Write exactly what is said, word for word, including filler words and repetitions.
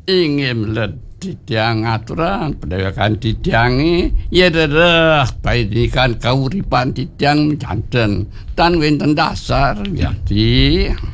ingin didiang aturan pedagang didiangi ya dereh bainikan kauripan didiang janten tan wenten dasar jadi